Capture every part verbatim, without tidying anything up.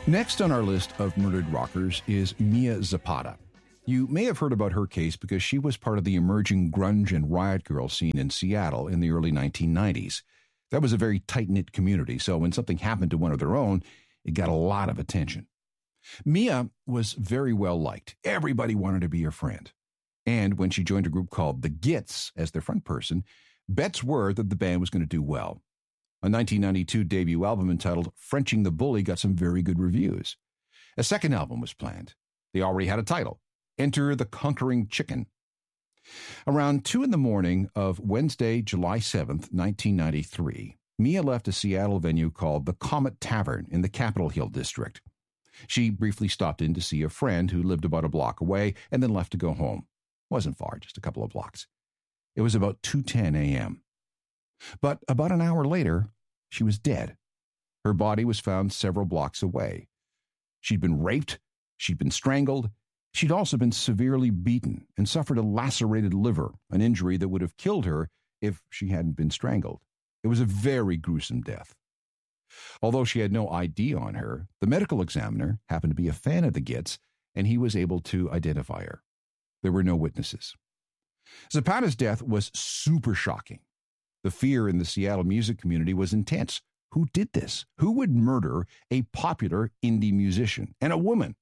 Next on our list of murdered rockers is Mia Zapata. You may have heard about her case because she was part of the emerging grunge and riot girl scene in Seattle in the early nineteen nineties. That was a very tight-knit community, so when something happened to one of their own, it got a lot of attention. Mia was very well liked. Everybody wanted to be her friend. And when she joined a group called The Gits as their front person, bets were that the band was going to do well. A nineteen ninety-two debut album entitled Frenching the Bully got some very good reviews. A second album was planned. They already had a title, Enter the Conquering Chicken. Around two in the morning of Wednesday, July seventh, nineteen ninety-three, Mia left a Seattle venue called the Comet Tavern in the Capitol Hill district. She briefly stopped in to see a friend who lived about a block away and then left to go home. Wasn't far, just a couple of blocks. It was about two ten a.m. But about an hour later, she was dead. Her body was found several blocks away. She'd been raped, she'd been strangled, she'd also been severely beaten and suffered a lacerated liver, an injury that would have killed her if she hadn't been strangled. It was a very gruesome death. Although she had no I D on her, the medical examiner happened to be a fan of the Gits, and he was able to identify her. There were no witnesses. Zapata's death was super shocking. The fear in the Seattle music community was intense. Who did this? Who would murder a popular indie musician and a woman?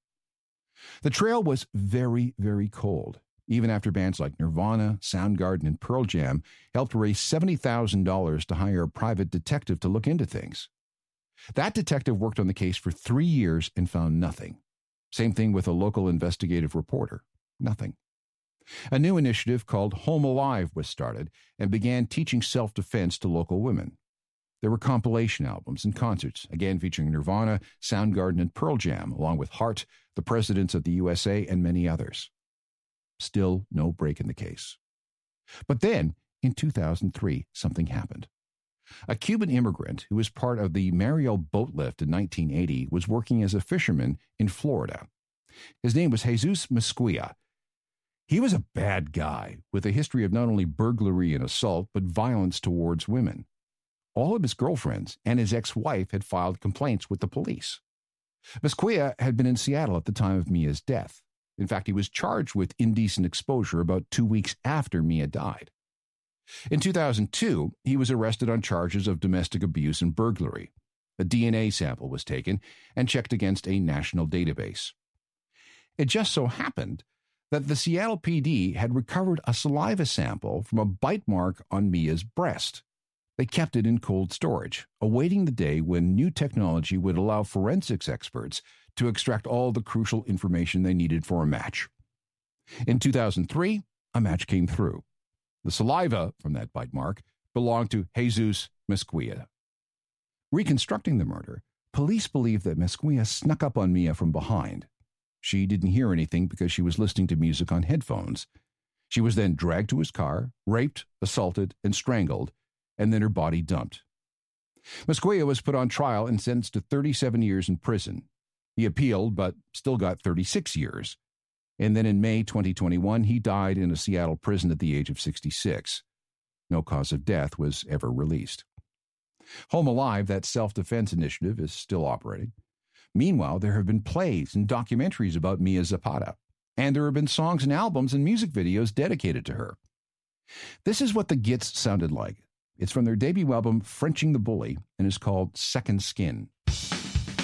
The trail was very, very cold, even after bands like Nirvana, Soundgarden, and Pearl Jam helped raise seventy thousand dollars to hire a private detective to look into things. That detective worked on the case for three years and found nothing. Same thing with a local investigative reporter. Nothing. A new initiative called Home Alive was started and began teaching self-defense to local women. There were compilation albums and concerts, again featuring Nirvana, Soundgarden, and Pearl Jam, along with Heart, the Presidents of the U S A, and many others. Still no break in the case. But then, in two thousand three, something happened. A Cuban immigrant who was part of the Mariel boat lift in nineteen eighty was working as a fisherman in Florida. His name was Jesus Mezquia. He was a bad guy with a history of not only burglary and assault, but violence towards women. All of his girlfriends and his ex-wife had filed complaints with the police. Mezquia had been in Seattle at the time of Mia's death. In fact, he was charged with indecent exposure about two weeks after Mia died. In two thousand two, he was arrested on charges of domestic abuse and burglary. A D N A sample was taken and checked against a national database. It just so happened that the Seattle P D had recovered a saliva sample from a bite mark on Mia's breast. They kept it in cold storage, awaiting the day when new technology would allow forensics experts to extract all the crucial information they needed for a match. In two thousand three, a match came through. The saliva from that bite mark belonged to Jesus Mezquia. Reconstructing the murder, police believe that Mezquia snuck up on Mia from behind. She didn't hear anything because she was listening to music on headphones. She was then dragged to his car, raped, assaulted, and strangled, and then her body dumped. Mezquia was put on trial and sentenced to thirty-seven years in prison. He appealed, but still got thirty-six years. And then in May twenty twenty-one, he died in a Seattle prison at the age of sixty-six. No cause of death was ever released. Home Alive, that self-defense initiative, is still operating. Meanwhile, there have been plays and documentaries about Mia Zapata, and there have been songs and albums and music videos dedicated to her. This is what the Gits sounded like. It's from their debut album, Frenching the Bully, and is called Second Skin.